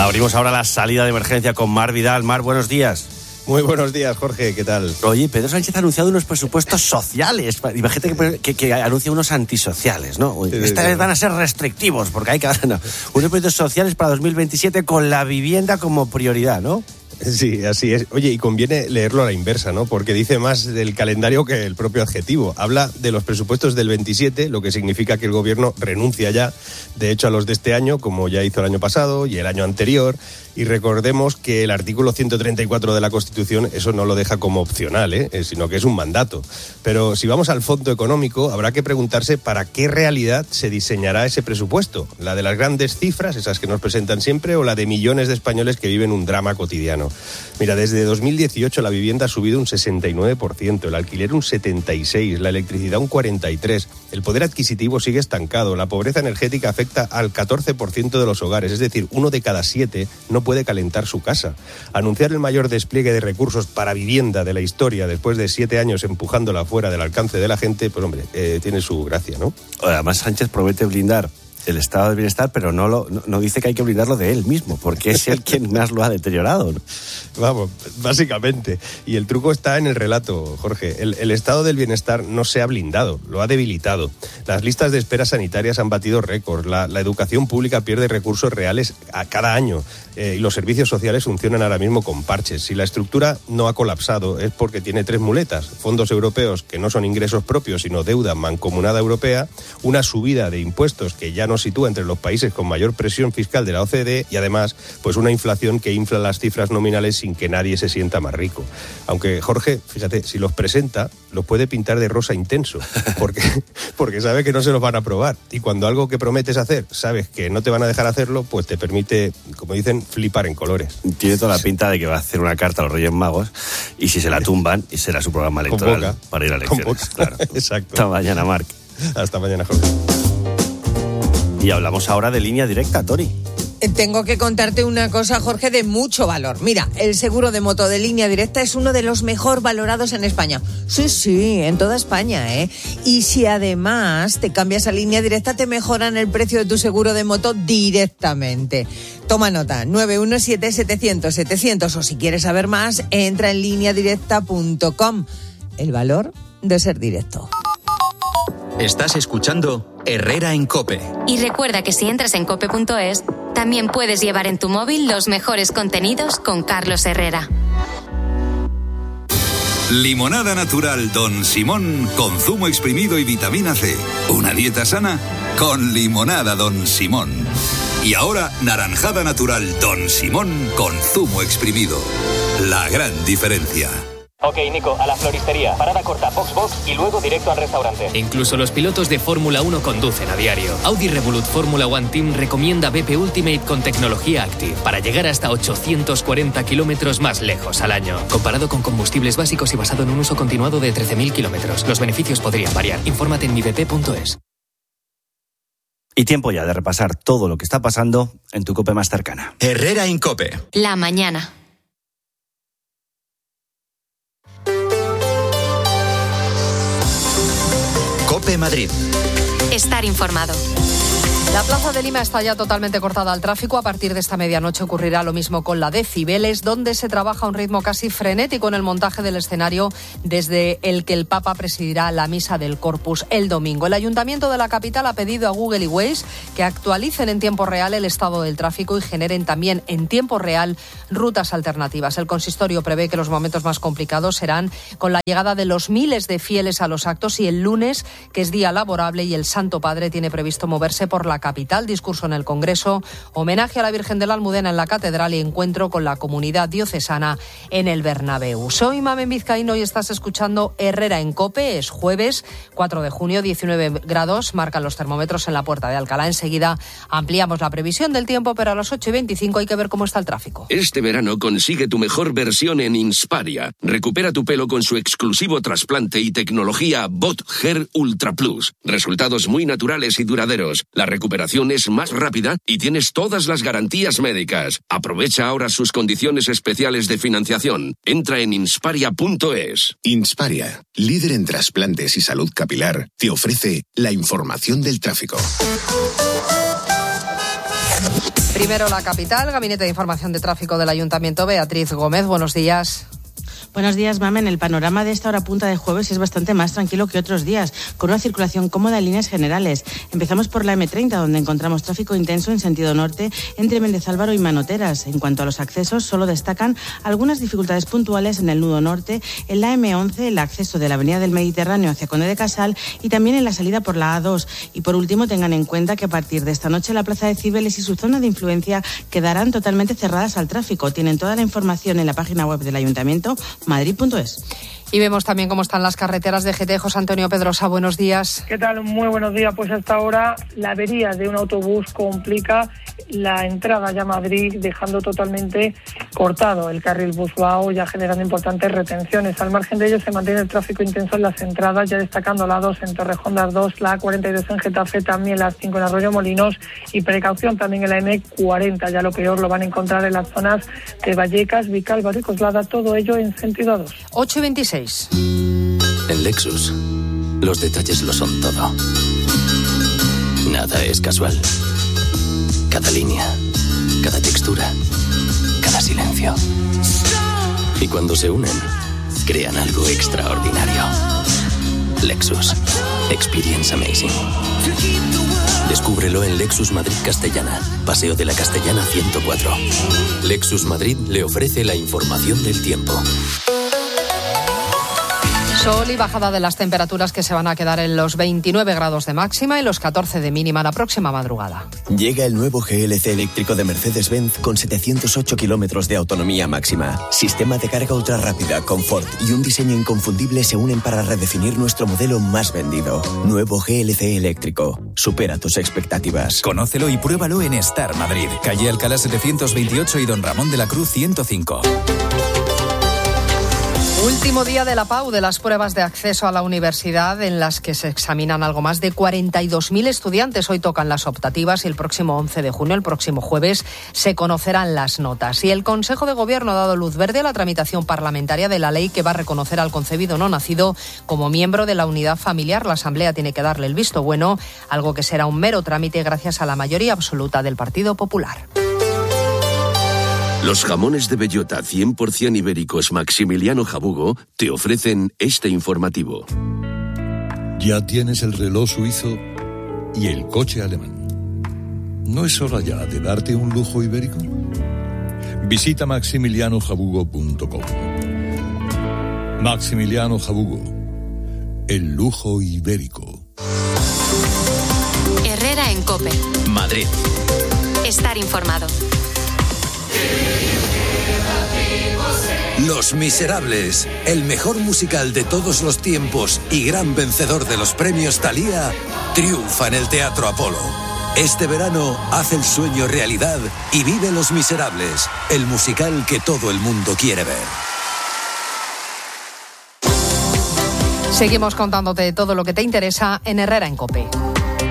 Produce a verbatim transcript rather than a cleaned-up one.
Abrimos ahora la salida de emergencia con Mar Vidal. Mar, buenos días. Muy buenos días, Jorge, ¿qué tal? Oye, Pedro Sánchez ha anunciado unos presupuestos sociales. Imagínate que, que, que anuncia unos antisociales, ¿no? Sí, Esta sí, vez sí. van a ser restrictivos, porque hay que... No, unos presupuestos sociales para dos mil veintisiete con la vivienda como prioridad, ¿no? Sí, así es. Oye, y conviene leerlo a la inversa, ¿no? Porque dice más del calendario que el propio adjetivo. Habla de los presupuestos del veintisiete, lo que significa que el gobierno renuncia ya, de hecho, a los de este año, como ya hizo el año pasado y el año anterior. Y recordemos que el artículo ciento treinta y cuatro de la Constitución eso no lo deja como opcional, ¿eh? sino que es un mandato. Pero si vamos al fondo económico, habrá que preguntarse para qué realidad se diseñará ese presupuesto. ¿La de las grandes cifras, esas que nos presentan siempre, o la de millones de españoles que viven un drama cotidiano? Mira, desde dos mil dieciocho la vivienda ha subido un sesenta y nueve por ciento, el alquiler un setenta y seis por ciento, la electricidad un cuarenta y tres por ciento, el poder adquisitivo sigue estancado, la pobreza energética afecta al catorce por ciento de los hogares, es decir, uno de cada siete no puede calentar su casa. Anunciar el mayor despliegue de recursos para vivienda de la historia después de siete años empujándola fuera del alcance de la gente, pues hombre, eh, tiene su gracia, ¿no? Además, Sánchez promete blindar el estado de bienestar, pero no, lo, no, no dice que hay que blindarlo de él mismo, porque es él quien más lo ha deteriorado, ¿no? Vamos, básicamente. Y el truco está en el relato, Jorge. El, el estado del bienestar no se ha blindado, lo ha debilitado. Las listas de espera sanitarias han batido récords, la, la educación pública pierde recursos reales a cada año eh, y los servicios sociales funcionan ahora mismo con parches. Si la estructura no ha colapsado es porque tiene tres muletas: fondos europeos que no son ingresos propios sino deuda mancomunada europea, una subida de impuestos que ya no nos sitúa entre los países con mayor presión fiscal de la O C D y además pues una inflación que infla las cifras nominales sin que nadie se sienta más rico. Aunque Jorge, fíjate, si los presenta, los puede pintar de rosa intenso, porque, porque sabe que no se los van a aprobar. Y cuando algo que prometes hacer, sabes que no te van a dejar hacerlo, pues te permite, como dicen, flipar en colores. Tiene toda la pinta de que va a hacer una carta a los Reyes Magos y si se la tumban, y será su programa electoral Convoca. para ir a elecciones. Convoca. Claro. Exacto. Hasta mañana, Marc. Hasta mañana, Jorge. Y hablamos ahora de Línea Directa, Tori. Tengo que contarte una cosa, Jorge, de mucho valor. Mira, el seguro de moto de Línea Directa es uno de los mejor valorados en España. Sí, sí, en toda España, ¿eh? Y si además te cambias a Línea Directa, te mejoran el precio de tu seguro de moto directamente. Toma nota, nueve uno siete, setecientos, setecientos, o si quieres saber más, entra en línea directa punto com. El valor de ser directo. Estás escuchando Herrera en COPE. Y recuerda que si entras en cope punto es, también puedes llevar en tu móvil los mejores contenidos con Carlos Herrera. Limonada natural Don Simón con zumo exprimido y vitamina C. Una dieta sana con limonada Don Simón. Y ahora naranjada natural Don Simón con zumo exprimido. La gran diferencia. Ok, Nico, a la floristería. Parada corta, box box y luego directo al restaurante. Incluso los pilotos de Fórmula uno conducen a diario. Audi Revolut Fórmula One Team recomienda B P Ultimate con tecnología Active para llegar hasta ochocientos cuarenta kilómetros más lejos al año. Comparado con combustibles básicos y basado en un uso continuado de trece mil kilómetros. Los beneficios podrían variar. Infórmate en mi b p punto es. Y tiempo ya de repasar todo lo que está pasando en tu COPE más cercana. Herrera en COPE. La mañana. COPE Madrid. Estar informado. La Plaza de Lima está ya totalmente cortada al tráfico. A partir de esta medianoche ocurrirá lo mismo con la de Cibeles, donde se trabaja a un ritmo casi frenético en el montaje del escenario desde el que el Papa presidirá la misa del Corpus el domingo. El Ayuntamiento de la capital ha pedido a Google y Waze que actualicen en tiempo real el estado del tráfico y generen también en tiempo real rutas alternativas. El consistorio prevé que los momentos más complicados serán con la llegada de los miles de fieles a los actos y el lunes, que es día laborable, y el Santo Padre tiene previsto moverse por la capital. Discurso en el Congreso, homenaje a la Virgen de la Almudena en la Catedral y encuentro con la comunidad diocesana en el Bernabéu. Soy Mamen Vizcaíno y estás escuchando Herrera en COPE. Es jueves cuatro de junio, diecinueve grados, marcan los termómetros en la Puerta de Alcalá. Enseguida ampliamos la previsión del tiempo, pero a las ocho y veinticinco hay que ver cómo está el tráfico. Este verano consigue tu mejor versión en Insparia. Recupera tu pelo con su exclusivo trasplante y tecnología Bot Hair Ultra Plus. Resultados muy naturales y duraderos. La recuperación es más rápida y tienes todas las garantías médicas. Aprovecha ahora sus condiciones especiales de financiación. Entra en insparia punto es. Insparia, líder en trasplantes y salud capilar, te ofrece la información del tráfico. Primero la capital, Gabinete de Información de Tráfico del Ayuntamiento, Beatriz Gómez, buenos días. Buenos días, Mamen. El panorama de esta hora punta de jueves es bastante más tranquilo que otros días, con una circulación cómoda en líneas generales. Empezamos por la eme treinta, donde encontramos tráfico intenso en sentido norte entre Méndez Álvaro y Manoteras. En cuanto a los accesos, solo destacan algunas dificultades puntuales en el nudo norte, en la eme once, el acceso de la avenida del Mediterráneo hacia Conde de Casal y también en la salida por la a dos. Y por último, tengan en cuenta que a partir de esta noche la plaza de Cibeles y su zona de influencia quedarán totalmente cerradas al tráfico. Tienen toda la información en la página web del Ayuntamiento, madrid punto es. Y vemos también cómo están las carreteras de G T. José Antonio Pedrosa, buenos días. ¿Qué tal? Muy buenos días. Pues hasta ahora la avería de un autobús complica la entrada ya a Madrid, dejando totalmente cortado el carril Busbao, ya generando importantes retenciones. Al margen de ello se mantiene el tráfico intenso en las entradas, ya destacando la dos en Torrejón de Ardoz, la a cuarenta y dos en Getafe, también la cinco en Arroyo Molinos y precaución también en la eme cuarenta. Ya lo peor lo van a encontrar en las zonas de Vallecas, Vicálvaro y Coslada, todo ello en sentido a dos. ocho y veintiséis. En Lexus, los detalles lo son todo. Nada es casual. Cada línea, cada textura, cada silencio. Y cuando se unen, crean algo extraordinario. Lexus. Experience amazing. Descúbrelo en Lexus Madrid Castellana, Paseo de la Castellana ciento cuatro. Lexus Madrid le ofrece la información del tiempo. Sol y bajada de las temperaturas que se van a quedar en los veintinueve grados de máxima y los catorce de mínima la próxima madrugada. Llega el nuevo G L C eléctrico de Mercedes-Benz con setecientos ocho kilómetros de autonomía máxima. Sistema de carga ultra rápida, confort y un diseño inconfundible se unen para redefinir nuestro modelo más vendido. Nuevo G L C eléctrico. Supera tus expectativas. Conócelo y pruébalo en Star Madrid, calle Alcalá setecientos veintiocho y Don Ramón de la Cruz ciento cinco. Último día de la P A U, de las pruebas de acceso a la universidad, en las que se examinan algo más de cuarenta y dos mil estudiantes. Hoy tocan las optativas y el próximo once de junio, el próximo jueves, se conocerán las notas. Y el Consejo de Gobierno ha dado luz verde a la tramitación parlamentaria de la ley que va a reconocer al concebido no nacido como miembro de la unidad familiar. La Asamblea tiene que darle el visto bueno, algo que será un mero trámite gracias a la mayoría absoluta del Partido Popular. Los jamones de bellota cien por ciento ibéricos Maximiliano Jabugo te ofrecen este informativo. Ya tienes el reloj suizo y el coche alemán. ¿No es hora ya de darte un lujo ibérico? Visita maximiliano jabugo punto com. Maximiliano Jabugo, el lujo ibérico. Herrera en COPE. Madrid. Estar informado. Los Miserables, el mejor musical de todos los tiempos y gran vencedor de los premios Thalía, triunfa en el Teatro Apolo. Este verano haz el sueño realidad y vive Los Miserables, el musical que todo el mundo quiere ver. Seguimos contándote todo lo que te interesa en Herrera en COPE.